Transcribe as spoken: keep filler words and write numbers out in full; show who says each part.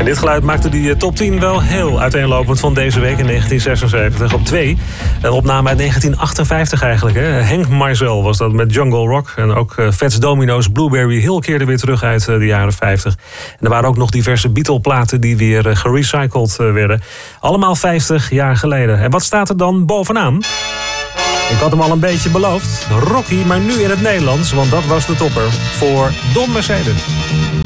Speaker 1: dit geluid maakte die top tien wel heel uiteenlopend van deze week in negentien zesenzeventig. Op twee, een opname uit negentien achtenvijftig eigenlijk. Hè. Henk Marcel was dat met Jungle Rock. En ook uh, Fats Domino's Blueberry Hill keerde weer terug uit uh, de jaren vijftig. En er waren ook nog diverse Beatle-platen die weer uh, gerecycled uh, werden. Allemaal vijftig jaar geleden. En wat staat er dan bovenaan? Ik had hem al een beetje beloofd. Rocky, maar nu in het Nederlands, want dat was de topper voor Don Mercedes.